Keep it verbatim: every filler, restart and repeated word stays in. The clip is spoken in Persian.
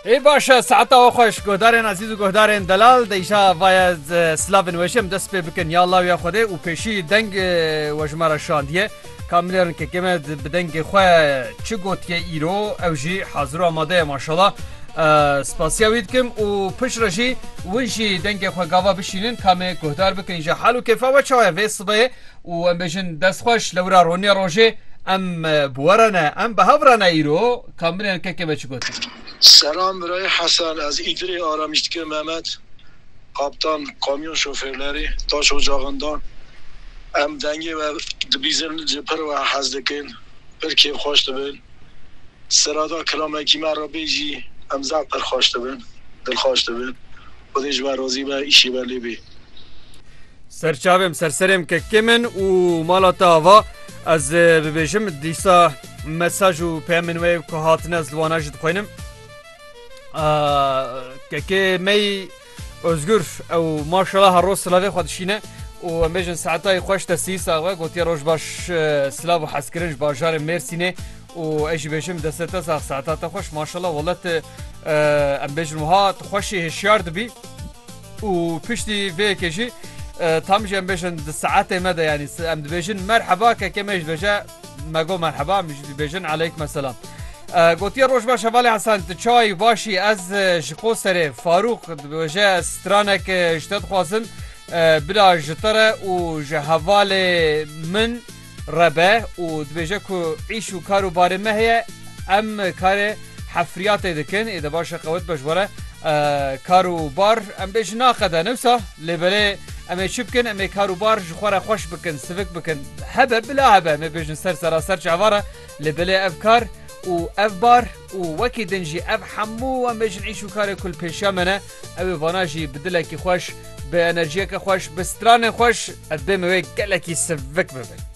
ای باشه ساعتا و خوش گهدارین عزیز و گهدارین دلال دیشا وای سلاوین وشم دست پی بکن یا الله یا خوده و پیشی دنگ وجمار شاندیه کاملیرن که کمه بدنگ خواه چه گوتیه ایرو او جی حاضر و آماده ماشالله سپاسیاوید کم و پش رجی ونجی دنگ خواه گاوا بشینین کامه گهدار بکن اینجا حالو کفا و چاوه وی صبایه و ام بجن دست خوش لورا رونی روژه ام بورانه ام بهورانه ایرو کاملیرن که کمه چه گوتی سلام برای حسن از ایدری آرامیشتگی محمد کاپتان کامیون شوفرلری تاش اجاقندان ام دنگی و دبیزن جپر و حزدکن پر کیف خوشت بین سرادا کلامکی من را بیجی ام زب پر خوشت بین دل خوشت بین و دیج برازی و ایشی بلی بی سرچاویم سرسریم که کمن و مالا تاوا از ببیجم دیسا مساج و پیمنوی که هاتن از لوانا جد خوینم که که می özgür او ماشاءالله هر روز سلاوی خودشینه و میجن ساعتای خوش تسیس آقا گوتی روش باش سلاو حسکرنج باجار مرسینه و ایش بیشم دسته ساعت ساعتات خوش ماشاءالله ولت ام بیجن وها خوشی هشیار دبی و پشتی وی کشی tam جن بیشن ساعت مده یعنی ام بیشن مرحبا که که میج بیشن مگو مرحبا میج بیشن علیکم السلام گوتی روش باش حوالی حسن چای باشی از شقو سر فاروق بوجه سترانک اشتاد خوازن بلا جتره و جهوال من ربه و دبیجه که عیش و کارو باره مهیه ام کار حفریات دکن ایده باشه قوت بجواره کارو بار ام بیش ناقده نوسا لبله ام چی بکن ام کارو بار جخوره خوش بکن سفک بکن هبه بلا هبه ام بیشن سر سراسر جواره لبله افکار و اف بار و وکی دنجی اف حمو و میجن عیشو کار کل پیشا منه او واناجی بدلکی خوش به انرژی که خوش به ستران خوش ادبه موی گلکی سفک ببین